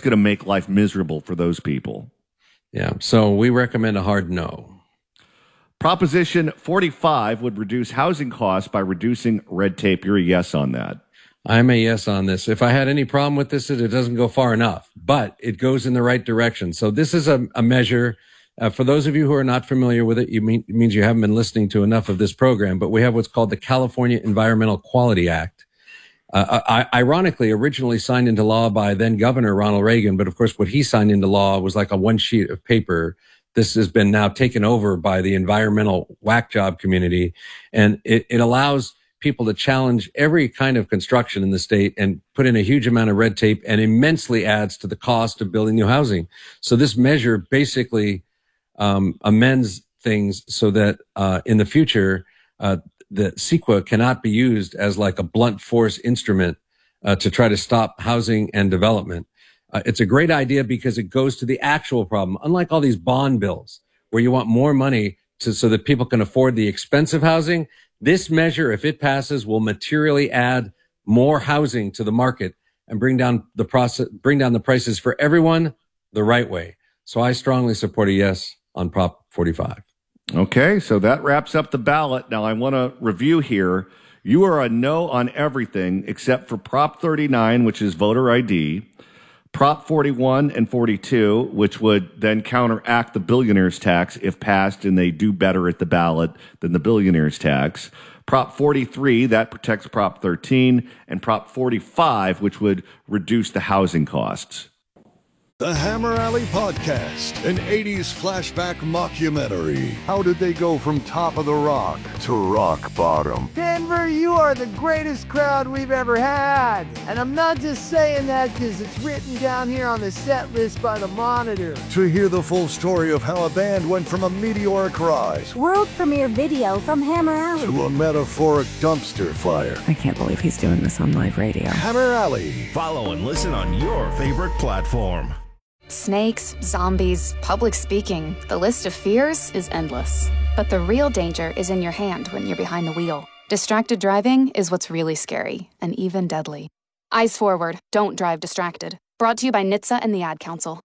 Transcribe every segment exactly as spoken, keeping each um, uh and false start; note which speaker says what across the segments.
Speaker 1: going to make life miserable for those people.
Speaker 2: Yeah, so we recommend a hard no.
Speaker 1: Proposition forty-five would reduce housing costs by reducing red tape. You're a yes on that.
Speaker 2: I'm a yes on this. If I had any problem with this, it doesn't go far enough, but it goes in the right direction. So this is a, a measure. Uh, for those of you who are not familiar with it, you mean, it means you haven't been listening to enough of this program, but we have what's called the California Environmental Quality Act. Uh, I, ironically, originally signed into law by then Governor Ronald Reagan, but of course what he signed into law was like a one sheet of paper. This has been now taken over by the environmental whack job community, and it, it allows people to challenge every kind of construction in the state and put in a huge amount of red tape, and immensely adds to the cost of building new housing. So this measure basically um, amends things so that uh, in the future, uh, the CEQA cannot be used as like a blunt force instrument uh, to try to stop housing and development. Uh, it's a great idea because it goes to the actual problem. Unlike all these bond bills where you want more money to so that people can afford the expensive housing, this measure, if it passes, will materially add more housing to the market and bring down the process, bring down the prices for everyone the right way. So I strongly support a yes on Prop forty-five.
Speaker 1: Okay, so that wraps up the ballot. Now I want to review here. You are a no on everything except for Prop thirty-nine, which is voter I D, Prop forty-one and forty-two, which would then counteract the billionaire's tax if passed and they do better at the ballot than the billionaire's tax. Prop forty-three, that protects Prop thirteen, and Prop forty-five, which would reduce the housing costs.
Speaker 3: The Hammer Alley Podcast, an eighties flashback mockumentary. How did they go from top of the rock to rock bottom?
Speaker 4: Denver, you are the greatest crowd we've ever had. And I'm not just saying that because it's written down here on the set list by the Monitor.
Speaker 3: To hear the full story of how a band went from a meteoric rise,
Speaker 5: world premiere video from Hammer Alley,
Speaker 3: to a metaphoric dumpster fire.
Speaker 6: I can't believe he's doing this on live radio.
Speaker 3: Hammer Alley.
Speaker 7: Follow and listen on your favorite platform.
Speaker 8: Snakes, zombies, public speaking. The list of fears is endless. But the real danger is in your hand when you're behind the wheel. Distracted driving is what's really scary and even deadly. Eyes forward, don't drive distracted. Brought to you by N H T S A and the Ad Council.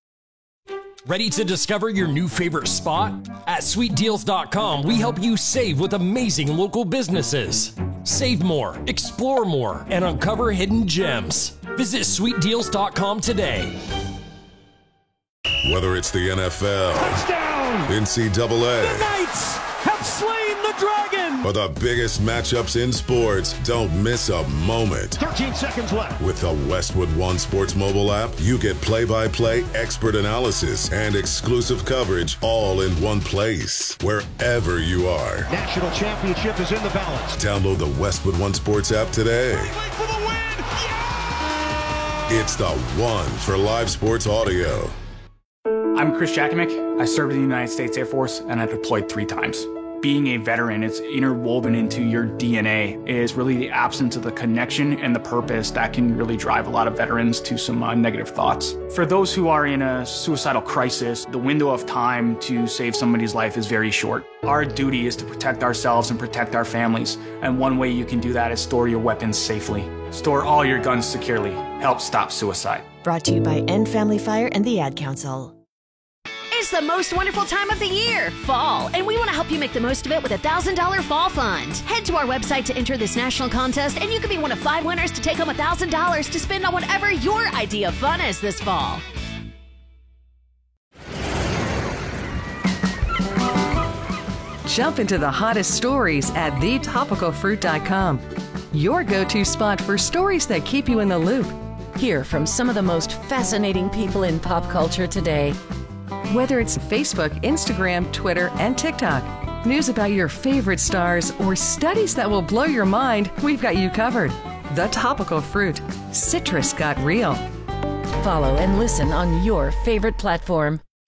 Speaker 9: Ready to discover your new favorite spot? At sweet deals dot com, we help you save with amazing local businesses. Save more, explore more, and uncover hidden gems. Visit sweet deals dot com today.
Speaker 10: Whether it's the N F L,
Speaker 11: touchdown,
Speaker 10: N C double A,
Speaker 11: the Knights have slain the dragon,
Speaker 10: or the biggest matchups in sports, don't miss a moment.
Speaker 11: thirteen seconds left.
Speaker 10: With the Westwood One Sports mobile app, you get play-by-play, expert analysis, and exclusive coverage all in one place, wherever you are.
Speaker 11: National championship is in the balance.
Speaker 10: Download the Westwood One Sports app today.
Speaker 11: For the win. Yeah!
Speaker 10: It's the one for live sports audio.
Speaker 12: I'm Chris Jakimick. I served in the United States Air Force and I deployed three times. Being a veteran, it's interwoven into your D N A. It is really the absence of the connection and the purpose that can really drive a lot of veterans to some uh, negative thoughts. For those who are in a suicidal crisis, the window of time to save somebody's life is very short. Our duty is to protect ourselves and protect our families. And one way you can do that is store your weapons safely. Store all your guns securely. Help stop suicide.
Speaker 13: Brought to you by End Family Fire and the Ad Council.
Speaker 14: It's the most wonderful time of the year, fall, and we want to help you make the most of it with a one thousand dollars Fall Fund. Head to our website to enter this national contest, and you could be one of five winners to take home one thousand dollars to spend on whatever your idea of fun is this fall.
Speaker 6: Jump into the hottest stories at the topical fruit dot com. Your go-to spot for stories that keep you in the loop.
Speaker 13: Hear from some of the most fascinating people in pop culture today.
Speaker 6: Whether it's Facebook, Instagram, Twitter, and TikTok, news about your favorite stars, or studies that will blow your mind, we've got you covered. The Topical Fruit. Citrus got real.
Speaker 13: Follow and listen on your favorite platform.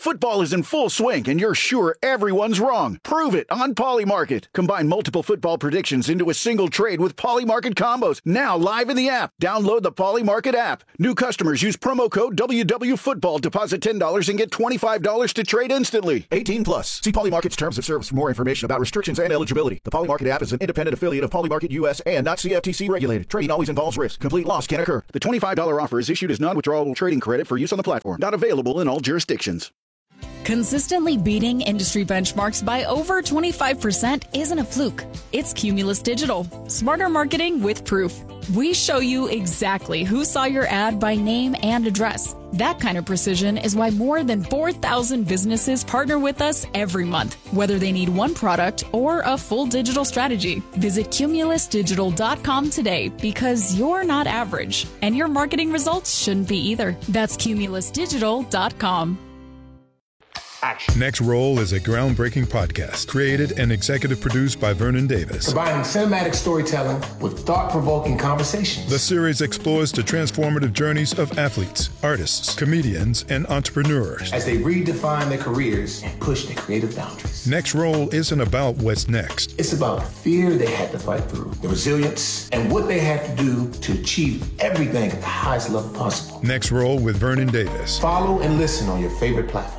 Speaker 15: Football is in full swing, and you're sure everyone's wrong. Prove it on Polymarket. Combine multiple football predictions into a single trade with Polymarket combos. Now live in the app. Download the Polymarket app. New customers use promo code W W Football. Deposit ten dollars and get twenty-five dollars to trade instantly. eighteen plus. See Polymarket's terms of service for more information about restrictions and eligibility. The Polymarket app is an independent affiliate of Polymarket U S and not C F T C regulated. Trading always involves risk. Complete loss can occur. The twenty-five dollars offer is issued as non-withdrawable trading credit for use on the platform. Not available in all jurisdictions.
Speaker 16: Consistently beating industry benchmarks by over twenty-five percent isn't a fluke. It's Cumulus Digital. Smarter marketing with proof. We show you exactly who saw your ad by name and address. That kind of precision is why more than four thousand businesses partner with us every month, whether they need one product or a full digital strategy. Visit cumulus digital dot com today because you're not average, and your marketing results shouldn't be either. That's cumulus digital dot com.
Speaker 17: Action. Next Roll is a groundbreaking podcast created and executive produced by Vernon Davis.
Speaker 18: Combining cinematic storytelling with thought-provoking conversations.
Speaker 17: The series explores the transformative journeys of athletes, artists, comedians, and entrepreneurs
Speaker 18: as they redefine their careers and push their creative boundaries.
Speaker 17: Next Roll isn't about what's next.
Speaker 18: It's about the fear they had to fight through, the resilience, and what they had to do to achieve everything at the highest level possible.
Speaker 17: Next Roll with Vernon Davis.
Speaker 18: Follow and listen on your favorite platform.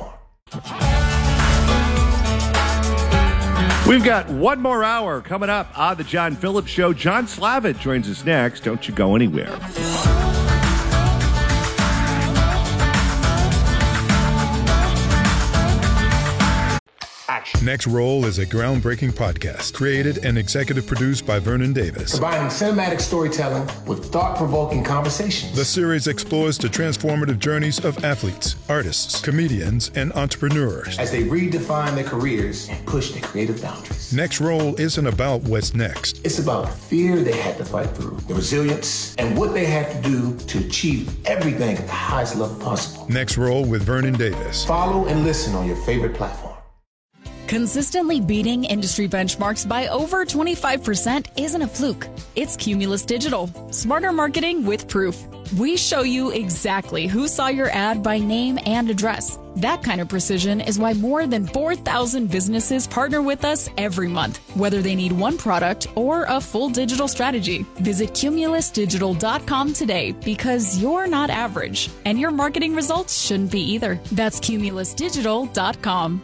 Speaker 1: We've got one more hour coming up on the John Phillips Show. John Slavitt joins us next. Don't you go anywhere.
Speaker 17: Action. Next Roll is a groundbreaking podcast created and executive produced by Vernon Davis.
Speaker 18: Combining cinematic storytelling with thought-provoking conversations.
Speaker 17: The series explores the transformative journeys of athletes, artists, comedians, and entrepreneurs
Speaker 18: as they redefine their careers and push their creative boundaries.
Speaker 17: Next Roll isn't about what's next.
Speaker 18: It's about the fear they had to fight through, the resilience, and what they had to do to achieve everything at the highest level possible.
Speaker 17: Next Roll with Vernon Davis.
Speaker 18: Follow and listen on your favorite platform.
Speaker 16: Consistently beating industry benchmarks by over twenty-five percent isn't a fluke. It's Cumulus Digital. Smarter marketing with proof. We show you exactly who saw your ad by name and address. That kind of precision is why more than four thousand businesses partner with us every month, whether they need one product or a full digital strategy. Visit cumulus digital dot com today because you're not average, and your marketing results shouldn't be either. That's cumulus digital dot com.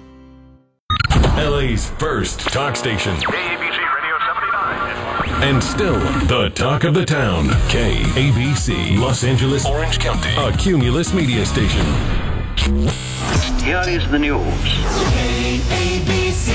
Speaker 7: L A's first talk station.
Speaker 11: K A B C Radio seventy-nine.
Speaker 7: And still the talk of the town. K A B C, Los Angeles, Orange County. A Cumulus media station.
Speaker 19: Here is the news.
Speaker 20: K A B C.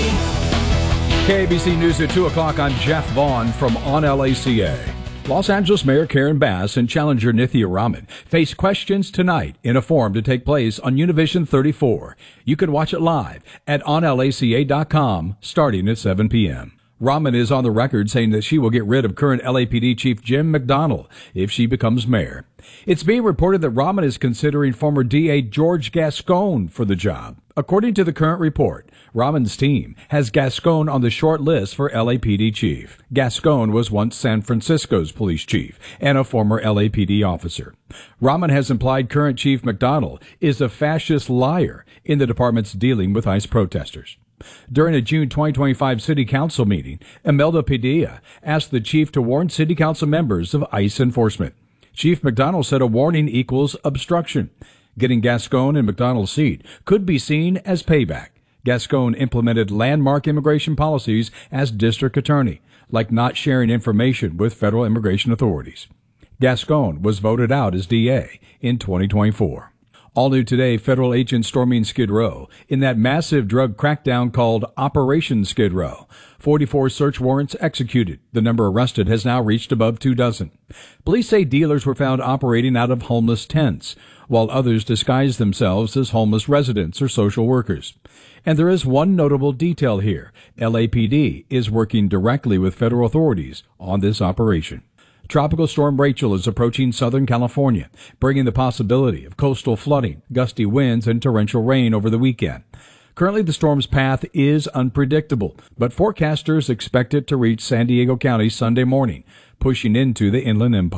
Speaker 20: K A B C News at two o'clock. I'm Jeff Vaughn from On L A C A. Los Angeles Mayor Karen Bass and challenger Nithya Raman face questions tonight in a forum to take place on Univision thirty-four. You can watch it live at on L A C A dot com starting at seven p.m. Raman is on the record saying that she will get rid of current L A P D Chief Jim McDonnell if she becomes mayor. It's being reported that Raman is considering former D A George Gascon for the job. According to the current report, Raman's team has Gascon on the short list for L A P D chief. Gascon was once San Francisco's police chief and a former L A P D officer. Raman has implied current Chief McDonnell is a fascist liar in the department's dealing with ICE protesters. During a June twenty twenty-five City Council meeting, Imelda Padilla asked the chief to warn City Council members of ICE enforcement. Chief McDonnell said a warning equals obstruction. Getting Gascon in McDonnell's seat could be seen as payback. Gascon implemented landmark immigration policies as district attorney, like not sharing information with federal immigration authorities. Gascon was voted out as D A in twenty twenty-four. All new today, federal agents storming Skid Row in that massive drug crackdown called Operation Skid Row. forty-four search warrants executed. The number arrested has now reached above two dozen. Police say dealers were found operating out of homeless tents, while others disguised themselves as homeless residents or social workers. And there is one notable detail here. L A P D is working directly with federal authorities on this operation. Tropical Storm Rachel is approaching Southern California, bringing the possibility of coastal flooding, gusty winds, and torrential rain over the weekend. Currently, the storm's path is unpredictable, but forecasters expect it to reach San Diego County Sunday morning, pushing into the Inland Empire.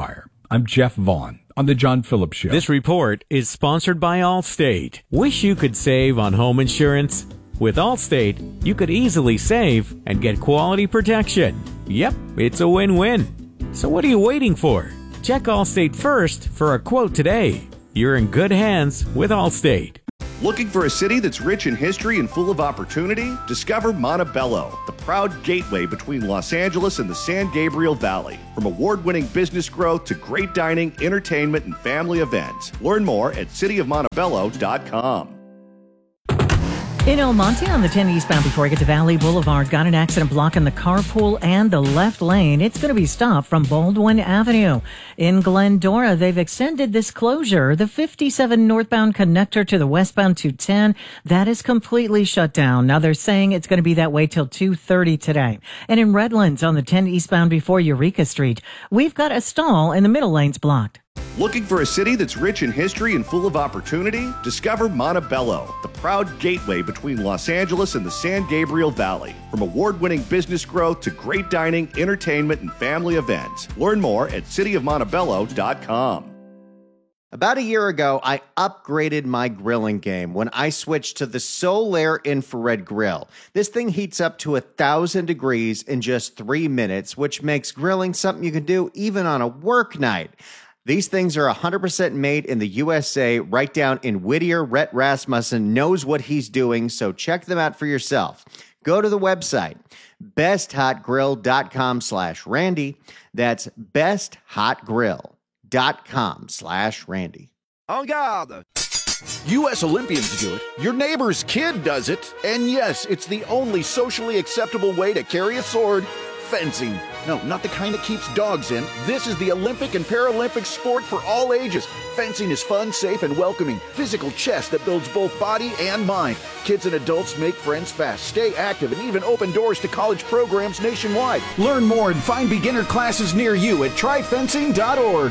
Speaker 20: I'm Jeff Vaughn on The John Phillips Show.
Speaker 21: This report is sponsored by Allstate. Wish you could save on home insurance? With Allstate, you could easily save and get quality protection. Yep, it's a win-win. So what are you waiting for? Check Allstate first for a quote today. You're in good hands with Allstate.
Speaker 1: Looking for a city that's rich in history and full of opportunity? Discover Montebello, the proud gateway between Los Angeles and the San Gabriel Valley. From award-winning business growth to great dining, entertainment, and family events. Learn more at city of montebello dot com.
Speaker 22: In El Monte on the ten eastbound before you get to Valley Boulevard, got an accident blocking the carpool and the left lane. It's going to be stopped from Baldwin Avenue. In Glendora, they've extended this closure. The fifty-seven northbound connector to the westbound two ten, that is completely shut down. Now they're saying it's going to be that way till two thirty today. And in Redlands on the ten eastbound before Eureka Street, we've got a stall and the middle lane's blocked.
Speaker 1: Looking for a city that's rich in history and full of opportunity? Discover Montebello, the proud gateway between Los Angeles and the San Gabriel Valley. From award-winning business growth to great dining, entertainment, and family events. Learn more at city of montebello dot com.
Speaker 23: About a year ago, I upgraded my grilling game when I switched to the Solaire infrared grill. This thing heats up to a thousand degrees in just three minutes, which makes grilling something you can do even on a work night. These things are one hundred percent made in the U S A, right down in Whittier. Rhett Rasmussen knows what he's doing, so check them out for yourself. Go to the website, besthotgrill.com slash Randy. That's besthotgrill.com slash Randy.
Speaker 15: En garde! U S Olympians do it. Your neighbor's kid does it. And yes, it's the only socially acceptable way to carry a sword. Fencing. No, not the kind that keeps dogs in. This is the Olympic and Paralympic sport for all ages. Fencing is fun, safe, and welcoming. Physical chess that builds both body and mind. Kids and adults make friends fast, stay active, and even open doors to college programs nationwide. Learn more and find beginner classes near you at try fencing dot org.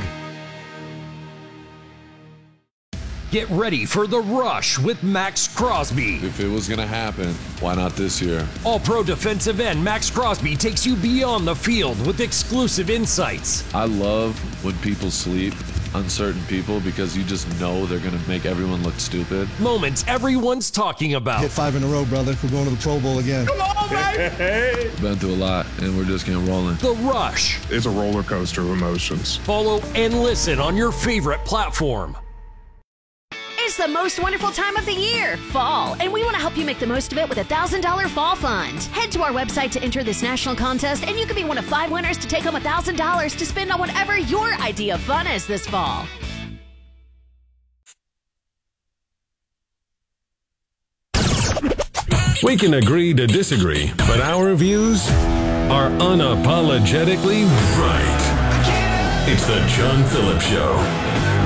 Speaker 9: Get ready for The Rush with Max Crosby.
Speaker 24: If it was going to happen, why not this year?
Speaker 9: All-pro defensive end Max Crosby takes you beyond the field with exclusive insights.
Speaker 24: I love when people sleep on certain people because you just know they're going to make everyone look stupid.
Speaker 9: Moments everyone's talking about.
Speaker 25: Hit five in a row, brother. We're going to the Pro Bowl again.
Speaker 9: Come on, baby!
Speaker 24: Hey. Been through a lot, and we're just getting rolling.
Speaker 9: The Rush.
Speaker 26: It's a roller coaster of emotions.
Speaker 9: Follow and listen on your favorite platform.
Speaker 14: It's the most wonderful time of the year, fall, and we want to help you make the most of it with a one thousand dollars Fall Fund. Head to our website to enter this national contest, and you could be one of five winners to take home one thousand dollars to spend on whatever your idea of fun is this fall.
Speaker 7: We can agree to disagree, but our views are unapologetically right. It's the John Phillips Show.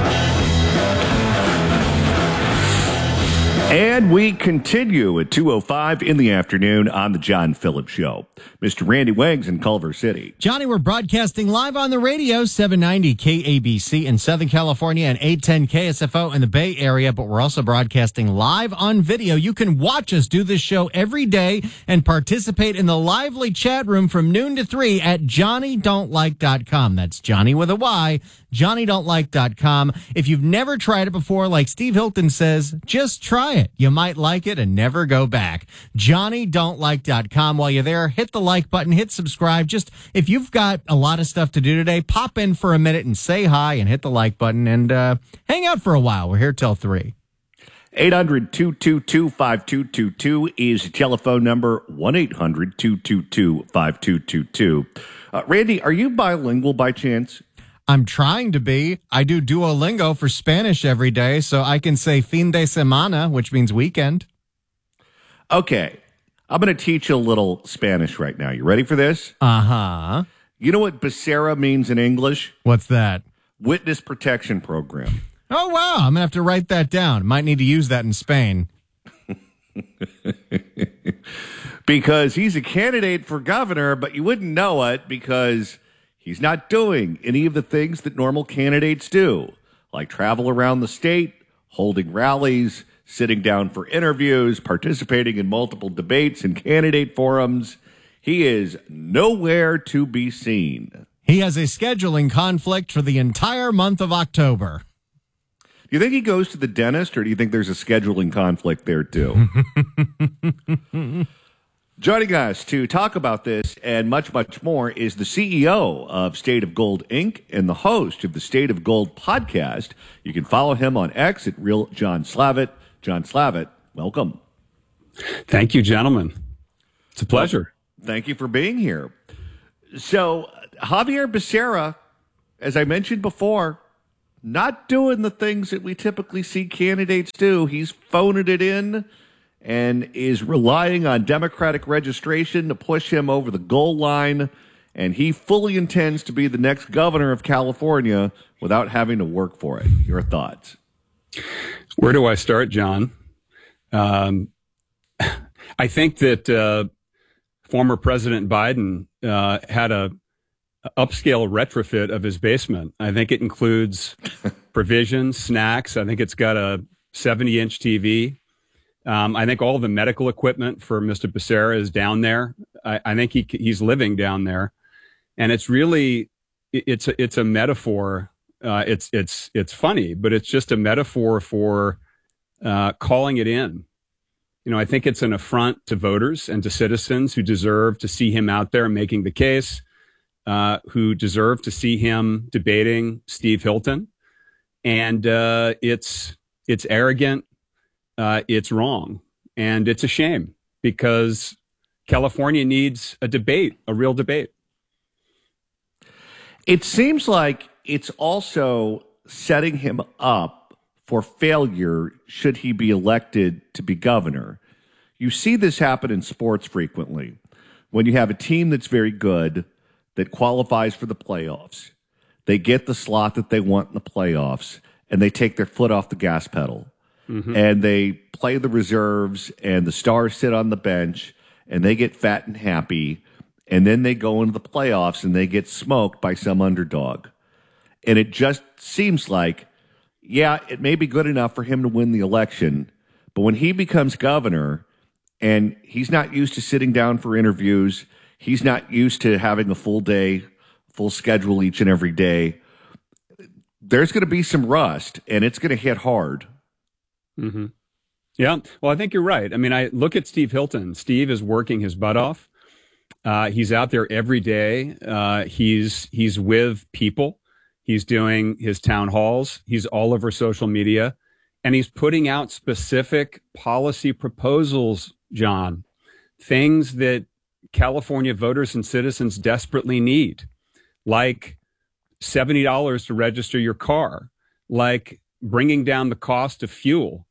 Speaker 1: And we continue at two oh five in the afternoon on the John Phillips Show. Mister Randy Wangs in Culver City.
Speaker 27: Johnny, we're broadcasting live on the radio, seven ninety K A B C in Southern California and eight ten K S F O in the Bay Area, but we're also broadcasting live on video. You can watch us do this show every day and participate in the lively chat room from noon to three at johnny don't like dot com. That's Johnny with a Y, johnny don't like dot com. If you've never tried it before, like Steve Hilton says, just try it. You might like it and never go back. johnny don't like dot com. While you're there, hit the like button, hit subscribe. Just if you've got a lot of stuff to do today, pop in for a minute and say hi and hit the like button and uh, hang out for a while. We're here till three.
Speaker 1: eight hundred, two two two, five two two two is the telephone number, one eight hundred, two two two, five two two two. Uh, Randy, are you bilingual by chance?
Speaker 27: I'm trying to be. I do Duolingo for Spanish every day, so I can say fin de semana, which means weekend.
Speaker 1: Okay. I'm going to teach you a little Spanish right now. You ready for this?
Speaker 27: Uh-huh.
Speaker 1: You know what Becerra means in English?
Speaker 27: What's that?
Speaker 1: Witness Protection Program.
Speaker 27: Oh, wow. I'm going to have to write that down. Might need to use that in Spain.
Speaker 1: Because he's a candidate for governor, but you wouldn't know it because he's not doing any of the things that normal candidates do, like travel around the state, holding rallies, sitting down for interviews, participating in multiple debates and candidate forums. He is nowhere to be seen.
Speaker 27: He has a scheduling conflict for the entire month of October.
Speaker 1: Do you think he goes to the dentist, or do you think there's a scheduling conflict there, too? Joining us to talk about this and much, much more is the C E O of State of Gold, Incorporated and the host of the State of Gold podcast. You can follow him on X at Real John Slavitt. John Slavitt, welcome.
Speaker 2: Thank you, gentlemen. It's a pleasure.
Speaker 1: Well, thank you for being here. So, Javier Becerra, as I mentioned before, not doing the things that we typically see candidates do. He's phoning it in and is relying on Democratic registration to push him over the goal line, and he fully intends to be the next governor of California without having to work for it. Your thoughts?
Speaker 2: Where do I start, John? Um, I think that uh, former President Biden uh, had a upscale retrofit of his basement. I think it includes provisions, snacks. I think it's got a seventy inch T V. Um, I think all the medical equipment for Mister Becerra is down there. I, I think he he's living down there, and it's really it's a, it's a metaphor. Uh, it's it's it's funny, but it's just a metaphor for uh, calling it in. You know, I think it's an affront to voters and to citizens who deserve to see him out there making the case, uh, who deserve to see him debating Steve Hilton, and uh, it's it's arrogant. Uh, it's wrong, and it's a shame because California needs a debate, a real debate.
Speaker 1: It seems like it's also setting him up for failure should he be elected to be governor. You see this happen in sports frequently. When you have a team that's very good, that qualifies for the playoffs, they get the slot that they want in the playoffs, and they take their foot off the gas pedal. Mm-hmm. And they play the reserves, and the stars sit on the bench, and they get fat and happy, and then they go into the playoffs, and they get smoked by some underdog. And it just seems like, yeah, it may be good enough for him to win the election, but when he becomes governor, and he's not used to sitting down for interviews, he's not used to having a full day, full schedule each and every day, there's going to be some rust, and it's going to hit hard.
Speaker 2: Mm-hmm. Yeah. Well, I think you're right. I mean, I look at Steve Hilton. Steve is working his butt off. Uh, he's out there every day. Uh, he's he's with people. He's doing his town halls. He's all over social media, and he's putting out specific policy proposals, John, things that California voters and citizens desperately need, like seventy dollars to register your car, like bringing down the cost of fuel,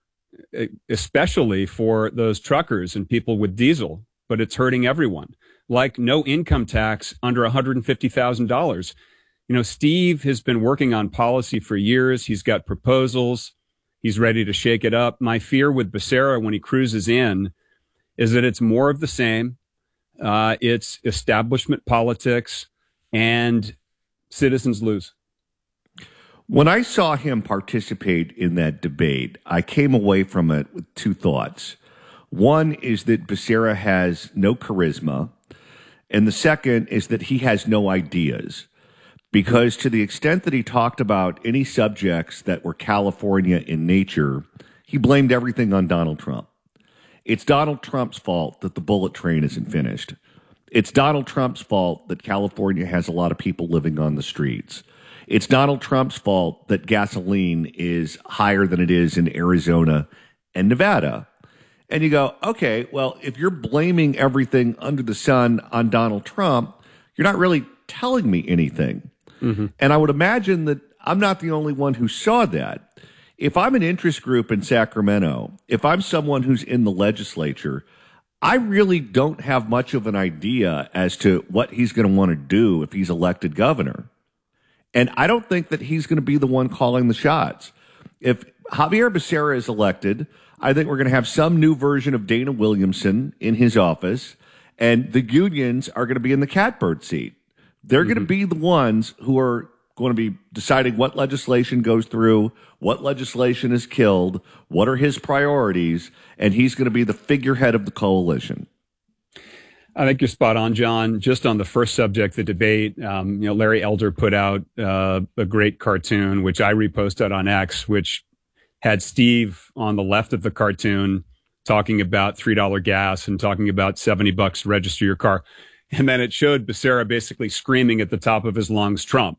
Speaker 2: especially for those truckers and people with diesel, but it's hurting everyone. Like no income tax under one hundred fifty thousand dollars. You know, Steve has been working on policy for years. He's got proposals. He's ready to shake it up. My fear with Becerra when he cruises in is that it's more of the same. Uh, it's establishment politics, and citizens lose.
Speaker 1: When I saw him participate in that debate, I came away from it with two thoughts. One is that Becerra has no charisma, and the second is that he has no ideas. Because to the extent that he talked about any subjects that were California in nature, he blamed everything on Donald Trump. It's Donald Trump's fault that the bullet train isn't finished. It's Donald Trump's fault that California has a lot of people living on the streets. It's Donald Trump's fault that gasoline is higher than it is in Arizona and Nevada. And you go, okay, well, if you're blaming everything under the sun on Donald Trump, you're not really telling me anything. Mm-hmm. And I would imagine that I'm not the only one who saw that. If I'm an interest group in Sacramento, if I'm someone who's in the legislature, I really don't have much of an idea as to what he's going to want to do if he's elected governor. And I don't think that he's going to be the one calling the shots. If Javier Becerra is elected, I think we're going to have some new version of Dana Williamson in his office, and the unions are going to be in the catbird seat. They're mm-hmm. going to be the ones who are going to be deciding what legislation goes through, what legislation is killed, what are his priorities, and he's going to be the figurehead of the coalition.
Speaker 2: I think you're spot on, John. Just on the first subject, the debate, um, you know, Larry Elder put out uh, a great cartoon, which I reposted on X, which had Steve on the left of the cartoon talking about three dollars gas and talking about seventy bucks to register your car. And then it showed Becerra basically screaming at the top of his lungs, Trump.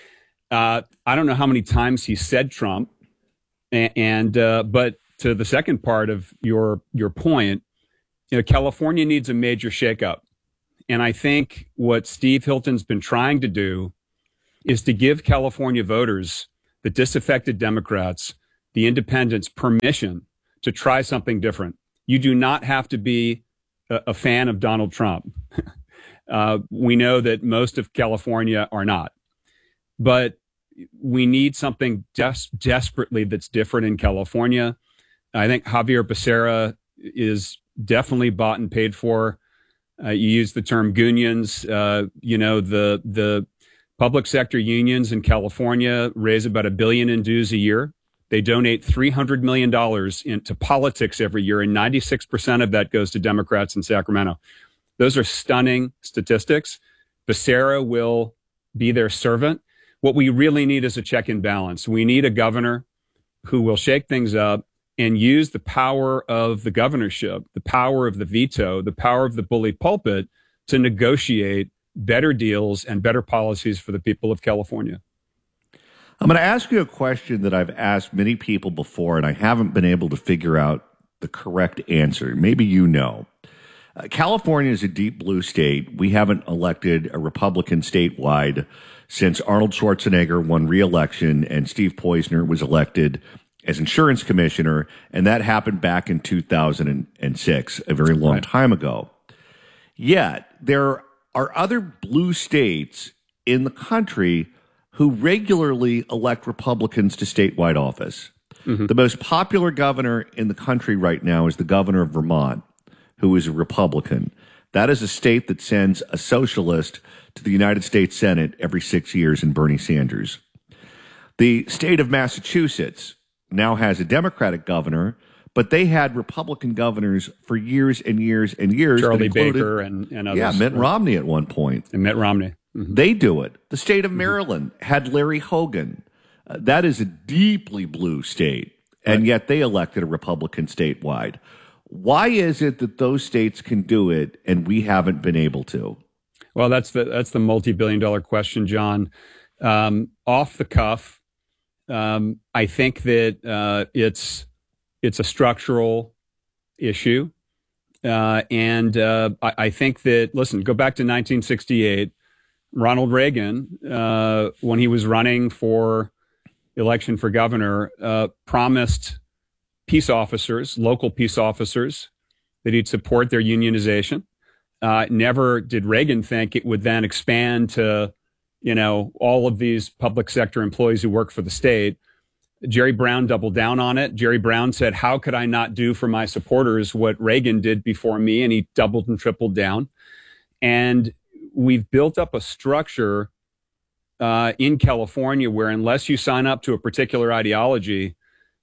Speaker 2: Uh, I don't know how many times he said Trump. And, and uh, but to the second part of your your point, you know, California needs a major shakeup. And I think what Steve Hilton's been trying to do is to give California voters, the disaffected Democrats, the independents, permission to try something different. You do not have to be a, a fan of Donald Trump. uh, we know that most of California are not. But we need something des- desperately that's different in California. I think Javier Becerra is definitely bought and paid for. Uh, you use the term unions. Uh, you know, the the public sector unions in California raise about a billion in dues a year. They donate three hundred million dollars into politics every year, and ninety-six percent of that goes to Democrats in Sacramento. Those are stunning statistics. Becerra will be their servant. What we really need is a check and balance. We need a governor who will shake things up and use the power of the governorship, the power of the veto, the power of the bully pulpit to negotiate better deals and better policies for the people of California.
Speaker 1: I'm going to ask you a question that I've asked many people before, and I haven't been able to figure out the correct answer. Maybe you know. Uh, California is a deep blue state. We haven't elected a Republican statewide since Arnold Schwarzenegger won re-election and Steve Poizner was elected as insurance commissioner, and that happened back in two thousand six, a very long right. time ago. Yet, there are other blue states in the country who regularly elect Republicans to statewide office. Mm-hmm. The most popular governor in the country right now is the governor of Vermont, who is a Republican. That is a state that sends a socialist to the United States Senate every six years in Bernie Sanders. The state of Massachusetts now has a Democratic governor, but they had Republican governors for years and years and years.
Speaker 2: Charlie included, Baker and, and others.
Speaker 1: Yeah, Mitt Romney at one point.
Speaker 2: And Mitt Romney.
Speaker 1: Mm-hmm. They do it. The state of Maryland mm-hmm. had Larry Hogan. Uh, that is a deeply blue state, and right. yet they elected a Republican statewide. Why is it that those states can do it and we haven't been able to?
Speaker 2: Well, that's the that's the multi-billion dollar question, John. Um, off the cuff, um, I think that uh, it's it's a structural issue, uh, and uh, I, I think that listen, go back to nineteen sixty-eight. Ronald Reagan, uh, when he was running for election for governor, uh, promised peace officers, local peace officers, that he'd support their unionization. Uh, never did Reagan think it would then expand to, you know, all of these public sector employees who work for the state. Jerry Brown doubled down on it. Jerry Brown said, how could I not do for my supporters what Reagan did before me? And he doubled and tripled down. And we've built up a structure uh, in California where unless you sign up to a particular ideology,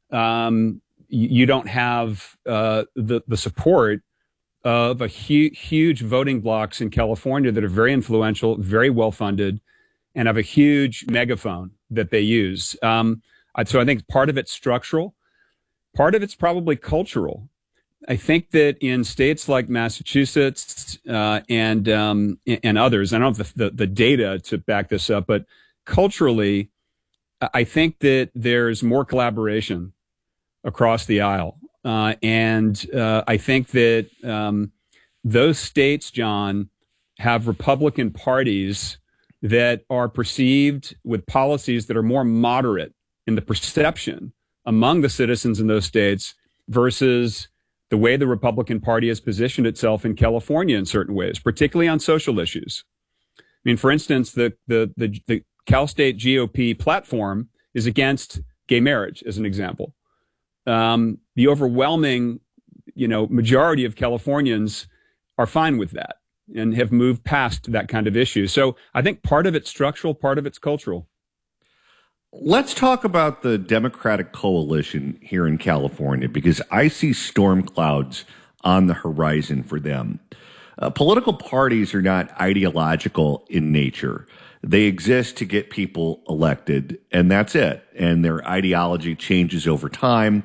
Speaker 2: um, you don't have uh, the, the support of a hu- huge voting blocks in California that are very influential, very well-funded, and have a huge megaphone that they use. Um, so I think part of it's structural. Part of it's probably cultural. I think that in states like Massachusetts uh, and um, and others, I don't have the, the, the data to back this up, but culturally, I think that there's more collaboration across the aisle. Uh, and uh, I think that um, those states, John, have Republican parties that are perceived with policies that are more moderate in the perception among the citizens in those states versus the way the Republican Party has positioned itself in California in certain ways, particularly on social issues. I mean, for instance, the the the, the Cal State G O P platform is against gay marriage, as an example. Um, the overwhelming, you know, majority of Californians are fine with that and have moved past that kind of issue. So I think part of it's structural, part of it's cultural.
Speaker 1: Let's talk about the Democratic coalition here in California, because I see storm clouds on the horizon for them. Uh, political parties are not ideological in nature. They exist to get people elected, and that's it. And their ideology changes over time.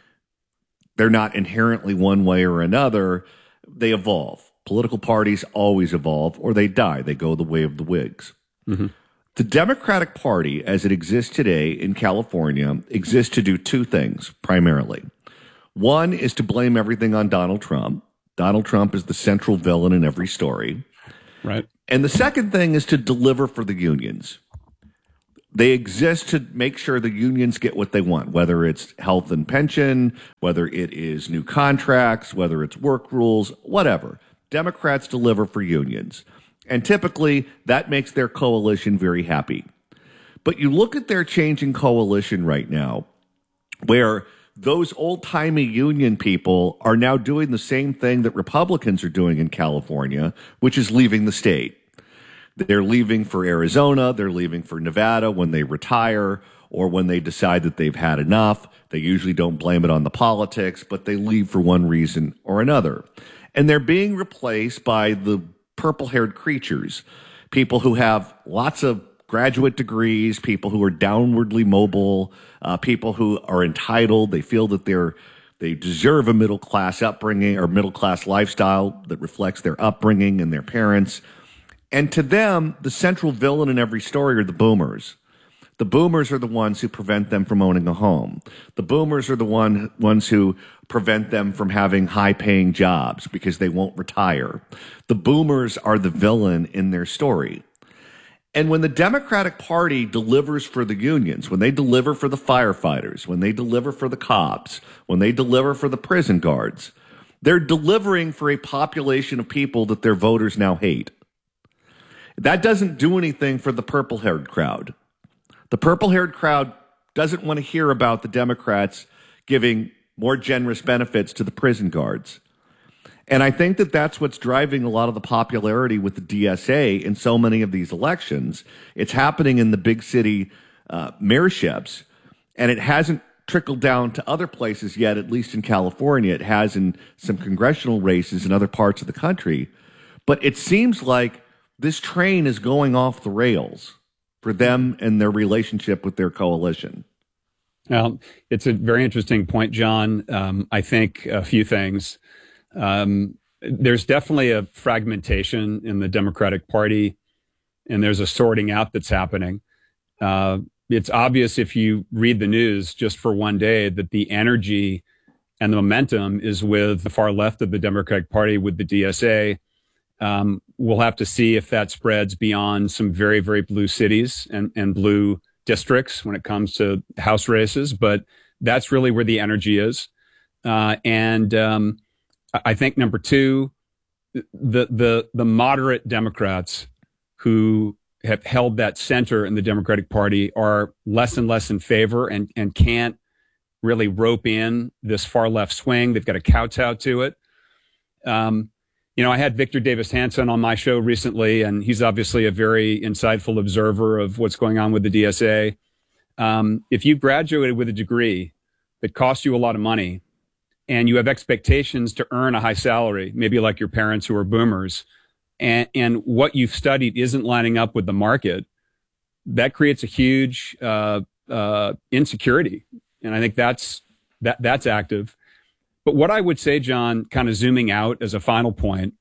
Speaker 1: They're not inherently one way or another. They evolve. Political parties always evolve, or they die. They go the way of the Whigs. Mm-hmm. The Democratic Party, as it exists today in California, exists to do two things primarily. One is to blame everything on Donald Trump. Donald Trump is the central villain in every story.
Speaker 2: Right.
Speaker 1: And the second thing is to deliver for the unions. They exist to make sure the unions get what they want, whether it's health and pension, whether it is new contracts, whether it's work rules, whatever. Democrats deliver for unions. And typically, that makes their coalition very happy. But you look at their changing coalition right now, where those old-timey union people are now doing the same thing that Republicans are doing in California, which is leaving the state. They're leaving for Arizona, they're leaving for Nevada when they retire or when they decide that they've had enough. They usually don't blame it on the politics, but they leave for one reason or another. And they're being replaced by the purple-haired creatures, people who have lots of graduate degrees, people who are downwardly mobile, uh, people who are entitled. They feel that they're they deserve a middle-class upbringing or middle-class lifestyle that reflects their upbringing and their parents. And to them, the central villain in every story are the boomers. The boomers are the ones who prevent them from owning a home. The boomers are the one, ones who prevent them from having high-paying jobs because they won't retire. The boomers are the villain in their story. And when the Democratic Party delivers for the unions, when they deliver for the firefighters, when they deliver for the cops, when they deliver for the prison guards, they're delivering for a population of people that their voters now hate. That doesn't do anything for the purple-haired crowd. The purple-haired crowd doesn't want to hear about the Democrats giving more generous benefits to the prison guards. And I think that that's what's driving a lot of the popularity with the D S A in so many of these elections. It's happening in the big city uh, mayorships, and it hasn't trickled down to other places yet, at least in California. It has in some congressional races in other parts of the country. But it seems like this train is going off the rails for them and their relationship with their coalition.
Speaker 2: Well, it's a very interesting point, John. Um, I think a few things. Um, there's definitely a fragmentation in the Democratic Party, and there's a sorting out that's happening. Uh, it's obvious if you read the news just for one day that the energy and the momentum is with the far left of the Democratic Party, with the D S A. Um, we'll have to see if that spreads beyond some very, very blue cities and, and blue districts when it comes to House races, but that's really where the energy is. Uh, and um, I think number two, the the the moderate Democrats who have held that center in the Democratic Party are less and less in favor and, and can't really rope in this far left swing. They've got to kowtow to it. Um, You know, I had Victor Davis Hanson on my show recently, and he's obviously a very insightful observer of what's going on with the D S A. Um, if you graduated with a degree that cost you a lot of money and you have expectations to earn a high salary, maybe like your parents who are boomers, and, and what you've studied isn't lining up with the market, that creates a huge uh, uh, insecurity. And I think that's that that's active. But what I would say, John, kind of zooming out as a final point,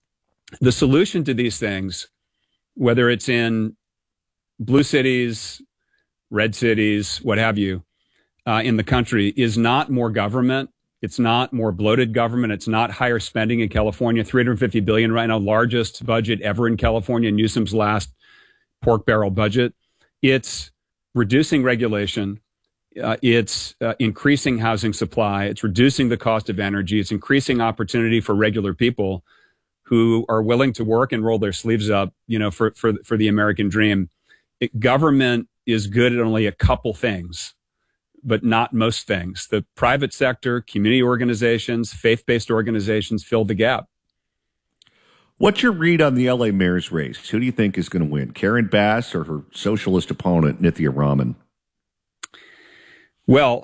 Speaker 2: the solution to these things, whether it's in blue cities, red cities, what have you, uh, in the country, is not more government. It's not more bloated government. It's not higher spending in California, three hundred fifty billion dollars right now, largest budget ever in California, Newsom's last pork barrel budget. It's reducing regulation. Uh, it's uh, increasing housing supply. It's reducing the cost of energy. It's increasing opportunity for regular people who are willing to work and roll their sleeves up, you know, for, for, for the American dream. It, government is good at only a couple things, but not most things. The private sector, community organizations, faith-based organizations fill the gap.
Speaker 1: What's your read on the L A mayor's race? Who do you think is going to win, Karen Bass or her socialist opponent, Nithya Raman?
Speaker 2: Well,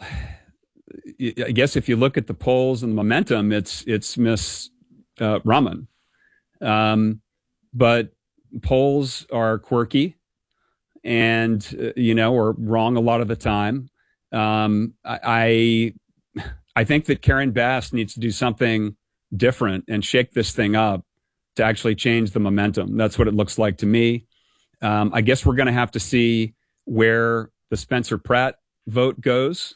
Speaker 2: I guess if you look at the polls and the momentum, it's it's Miss uh, Raman. Um, but polls are quirky and, uh, you know, are wrong a lot of the time. Um, I, I think that Karen Bass needs to do something different and shake this thing up to actually change the momentum. That's what it looks like to me. Um, I guess we're going to have to see where the Spencer Pratt vote goes.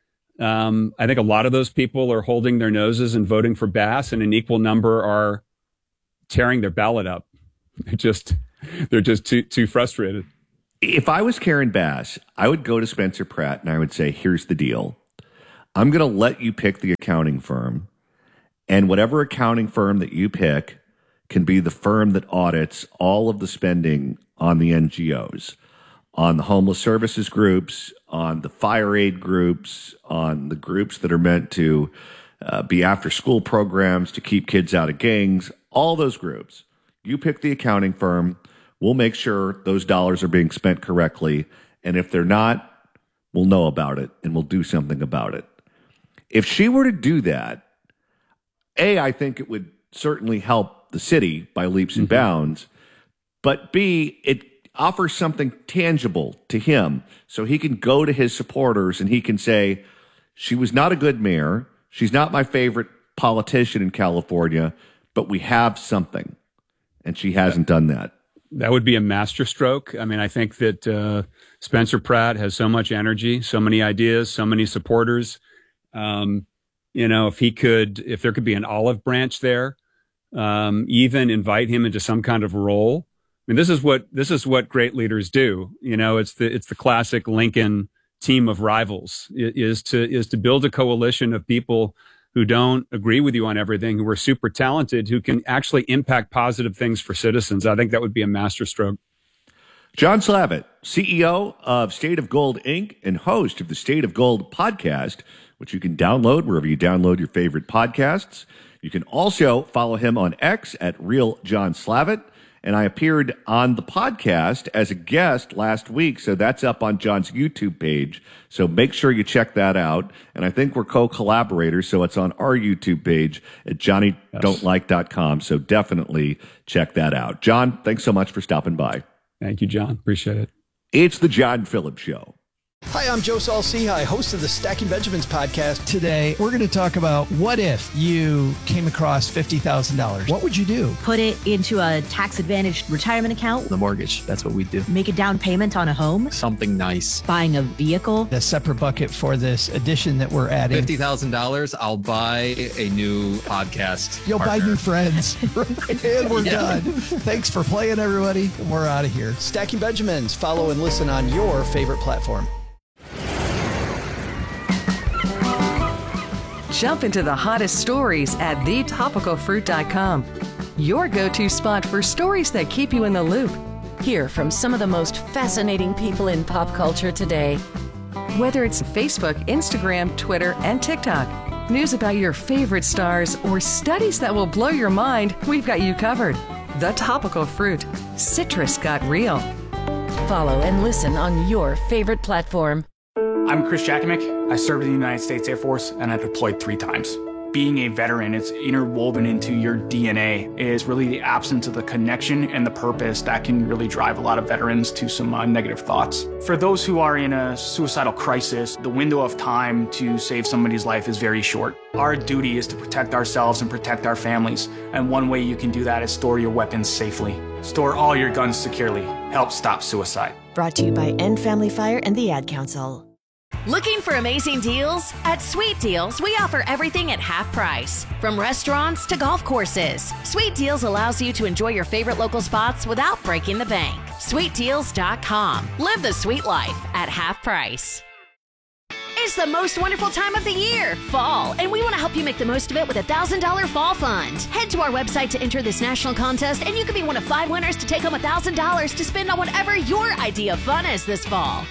Speaker 2: Um, I think a lot of those people are holding their noses and voting for Bass, and an equal number are tearing their ballot up. They're just, they're just too too frustrated.
Speaker 1: If I was Karen Bass, I would go to Spencer Pratt and I would say, here's the deal. I'm going to let you pick the accounting firm, and whatever accounting firm that you pick can be the firm that audits all of the spending on the N G Os, on the homeless services groups, on the fire aid groups, on the groups that are meant to uh, be after school programs to keep kids out of gangs, all those groups. You pick the accounting firm. We'll make sure those dollars are being spent correctly. And if they're not, we'll know about it and we'll do something about it. If she were to do that, A, I think it would certainly help the city by leaps and bounds. But B, it offers something tangible to him so he can go to his supporters and he can say, she was not a good mayor. She's not my favorite politician in California, but we have something. And she hasn't done that.
Speaker 2: That would be a masterstroke. I mean, I think that uh, Spencer Pratt has so much energy, so many ideas, so many supporters. Um, you know, if he could, if there could be an olive branch there, um, even invite him into some kind of role. I mean, this is what this is what great leaders do. You know, it's the it's the classic Lincoln team of rivals. Is to is to build a coalition of people who don't agree with you on everything, who are super talented, who can actually impact positive things for citizens. I think that would be a masterstroke.
Speaker 1: John Slavitt, C E O of State of Gold, Incorporated, and host of the State of Gold podcast, which you can download wherever you download your favorite podcasts. You can also follow him on X at Real John Slavitt. And I appeared on the podcast as a guest last week, so that's up on John's YouTube page. So make sure you check that out. And I think we're co-collaborators, so it's on our YouTube page at johnny don't like dot com. So definitely check that out. John, thanks so much for stopping by.
Speaker 2: Thank you, John. Appreciate it.
Speaker 1: It's the John Phillips Show.
Speaker 3: Hi, I'm Joe Saul-Sehy, host of the Stacking Benjamins podcast. Today, we're going to talk about what if you came across fifty thousand dollars? What would you do?
Speaker 4: Put it into a tax-advantaged retirement account.
Speaker 5: The mortgage, that's what we do.
Speaker 4: Make a down payment on a home.
Speaker 5: Something nice.
Speaker 4: Buying a vehicle.
Speaker 3: A separate bucket for this addition that we're adding.
Speaker 5: fifty thousand dollars, I'll buy a new podcast
Speaker 3: You'll
Speaker 5: partner.
Speaker 3: buy new friends. And we're
Speaker 5: Yeah.
Speaker 3: done. Thanks for playing, everybody. And we're out of here. Stacking Benjamins. Follow and listen on your favorite platform.
Speaker 6: Jump into the hottest stories at the topical fruit dot com. Your go-to spot for stories that keep you in the loop.
Speaker 13: Hear from some of the most fascinating people in pop culture today.
Speaker 6: Whether it's Facebook, Instagram, Twitter, and TikTok, news about your favorite stars, or studies that will blow your mind, we've got you covered. The Topical Fruit. Citrus got real.
Speaker 13: Follow and listen on your favorite platform.
Speaker 8: I'm Chris Jakimick. I served in the United States Air Force and I deployed three times. Being a veteran, it's interwoven into your D N A. It is really the absence of the connection and the purpose that can really drive a lot of veterans to some uh, negative thoughts. For those who are in a suicidal crisis, the window of time to save somebody's life is very short. Our duty is to protect ourselves and protect our families. And one way you can do that is store your weapons safely. Store all your guns securely. Help stop suicide.
Speaker 4: Brought to you by End Family Fire and the Ad Council.
Speaker 14: Looking for amazing deals? At Sweet Deals, we offer everything at half price. From restaurants to golf courses, Sweet Deals allows you to enjoy your favorite local spots without breaking the bank. sweet deals dot com. Live the sweet life at half price. It's the most wonderful time of the year, fall, and we want to help you make the most of it with a one thousand dollars fall fund. Head to our website to enter this national contest, and you could be one of five winners to take home one thousand dollars to spend on whatever your idea of fun is this fall.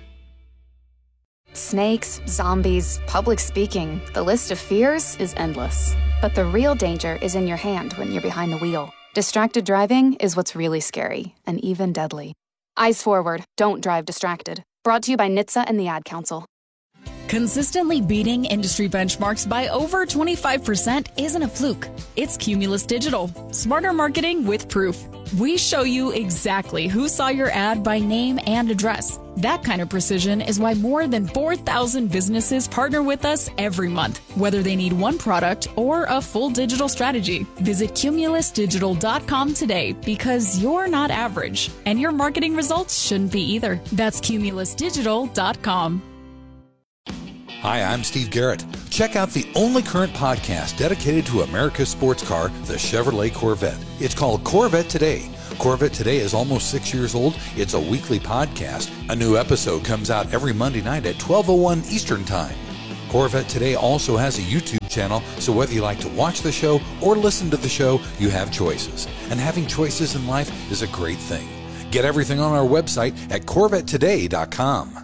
Speaker 10: Snakes, zombies, public speaking, the list of fears is endless. But the real danger is in your hand when you're behind the wheel. Distracted driving is what's really scary, and even deadly. Eyes forward, don't drive distracted. Brought to you by N H T S A and the Ad Council.
Speaker 11: Consistently beating industry benchmarks by over twenty-five percent isn't a fluke. It's Cumulus Digital. Smarter marketing with proof. We show you exactly who saw your ad by name and address. That kind of precision is why more than four thousand businesses partner with us every month, whether they need one product or a full digital strategy. Visit cumulus digital dot com today because you're not average, and your marketing results shouldn't be either. That's cumulus digital dot com.
Speaker 12: Hi, I'm Steve Garrett. Check out the only current podcast dedicated to America's sports car, the Chevrolet Corvette. It's called Corvette Today. Corvette Today is almost six years old. It's a weekly podcast. A new episode comes out every Monday night at twelve oh one Eastern Time. Corvette Today also has a YouTube channel, so whether you like to watch the show or listen to the show, you have choices. And having choices in life is a great thing. Get everything on our website at corvette today dot com.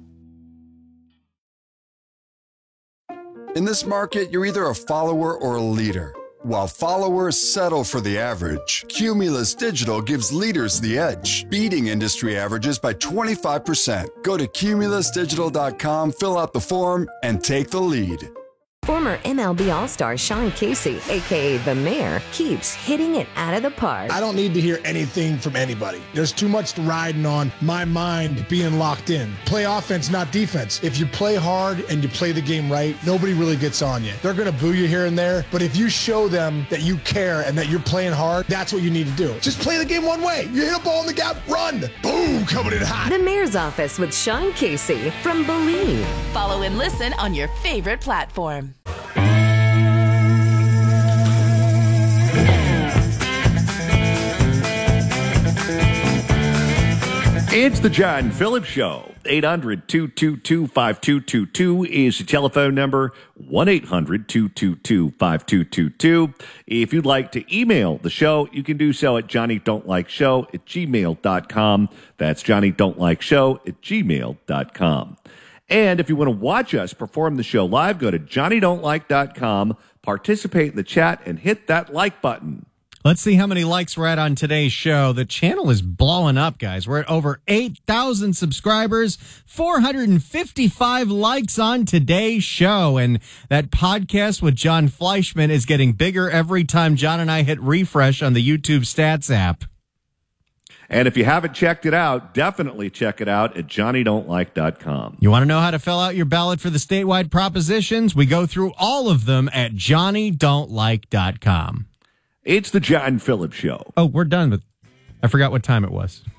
Speaker 16: In this market, you're either a follower or a leader. While followers settle for the average, Cumulus Digital gives leaders the edge, beating industry averages by twenty-five percent. Go to cumulus digital dot com, fill out the form, and take the lead.
Speaker 17: Former M L B All-Star Sean Casey, a k a. The Mayor, keeps hitting it out of the park.
Speaker 18: I don't need to hear anything from anybody. There's too much riding on my mind being locked in. Play offense, not defense. If you play hard and you play the game right, nobody really gets on you. They're going to boo you here and there, but if you show them that you care and that you're playing hard, that's what you need to do. Just play the game one way. You hit a ball in the gap, run. Boom, coming in hot.
Speaker 17: The Mayor's Office with Sean Casey from Believe.
Speaker 19: Follow and listen on your favorite platform.
Speaker 1: It's the John Phillips Show. eight hundred, two two two, five two two two is the telephone number. one eight hundred, two two two, five two two two. If you'd like to email the show, you can do so at johnny don't like show at gmail dot com. That's johnny don't like show at gmail dot com. And if you want to watch us perform the show live, go to johnny don't like dot com, participate in the chat, and hit that like button.
Speaker 27: Let's see how many likes we're at on today's show. The channel is blowing up, guys. We're at over eight thousand subscribers, four hundred fifty-five likes on today's show. And that podcast with John Fleischman is getting bigger every time John and I hit refresh on the YouTube Stats app.
Speaker 1: And if you haven't checked it out, definitely check it out at johnny don't like dot com.
Speaker 27: You want to know how to fill out your ballot for the statewide propositions? We go through all of them at johnny don't like dot com.
Speaker 1: It's the John Phillips Show.
Speaker 27: Oh, we're done with. I forgot what time it was.